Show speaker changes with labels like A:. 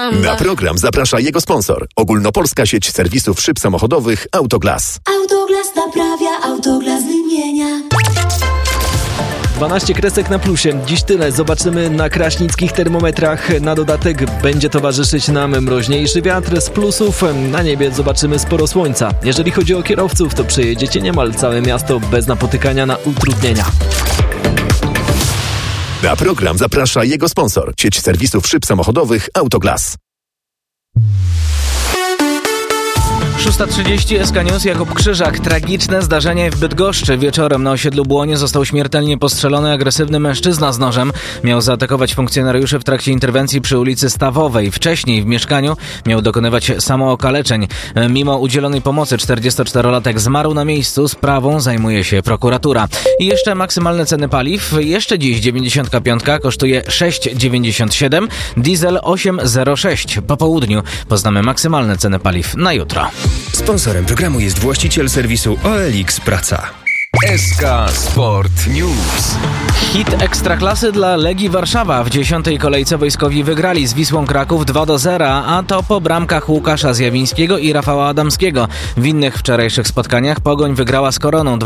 A: Na program zaprasza jego sponsor. Ogólnopolska sieć serwisów szyb samochodowych Autoglas.
B: Autoglas naprawia, Autoglas wymienia.
C: 12 kresek na plusie. Dziś tyle. Zobaczymy na kraśnickich termometrach. Na dodatek będzie towarzyszyć nam mroźniejszy wiatr. Z plusów na niebie zobaczymy sporo słońca. Jeżeli chodzi o kierowców, to przejedziecie niemal całe miasto bez napotykania na utrudnienia.
A: Na program zaprasza jego sponsor. Sieć serwisów szyb samochodowych Autoglas.
D: 6:30 SK News, Jakub Krzyżak. Tragiczne zdarzenie w Bydgoszczy. Wieczorem na osiedlu Błonie został śmiertelnie postrzelony agresywny mężczyzna z nożem. Miał zaatakować funkcjonariuszy w trakcie interwencji przy ulicy Stawowej. Wcześniej w mieszkaniu miał dokonywać samookaleczeń. Mimo udzielonej pomocy 44-latek zmarł na miejscu. Sprawą zajmuje się prokuratura. I jeszcze maksymalne ceny paliw. Jeszcze dziś 95 kosztuje 6,97, diesel 8,06. Po południu poznamy maksymalne ceny paliw na jutro.
E: Sponsorem programu jest właściciel serwisu OLX Praca.
F: SK Sport News.
D: Hit Ekstraklasy dla Legii Warszawa. W 10. kolejce wojskowi wygrali z Wisłą Kraków 2-0, a to po bramkach Łukasza Zjawińskiego i Rafała Adamskiego. W innych wczorajszych spotkaniach Pogoń wygrała z Koroną